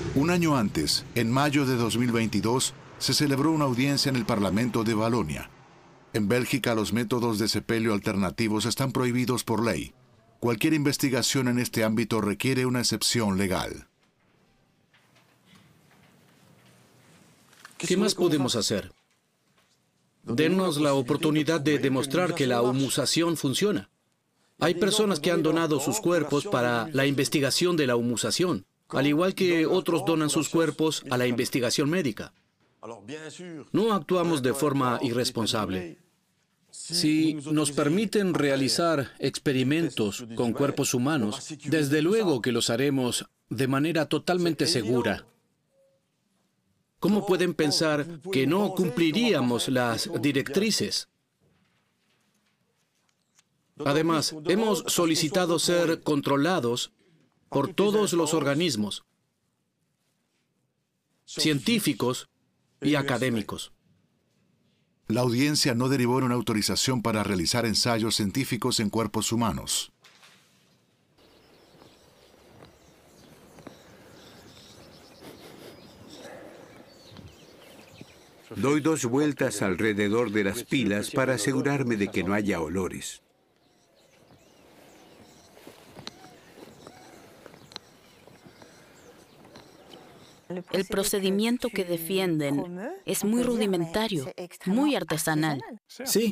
Un año antes, en mayo de 2022, se celebró una audiencia en el Parlamento de Valonia. En Bélgica, los métodos de sepelio alternativos están prohibidos por ley. Cualquier investigación en este ámbito requiere una excepción legal. ¿Qué más podemos hacer? Denos la oportunidad de demostrar que la humusación funciona. Hay personas que han donado sus cuerpos para la investigación de la humusación, al igual que otros donan sus cuerpos a la investigación médica. No actuamos de forma irresponsable. Si nos permiten realizar experimentos con cuerpos humanos, desde luego que los haremos de manera totalmente segura. ¿Cómo pueden pensar que no cumpliríamos las directrices? Además, hemos solicitado ser controlados por todos los organismos, científicos y académicos. La audiencia no derivó en una autorización para realizar ensayos científicos en cuerpos humanos. Doy 2 vueltas alrededor de las pilas para asegurarme de que no haya olores. El procedimiento que defienden es muy rudimentario, muy artesanal. Sí,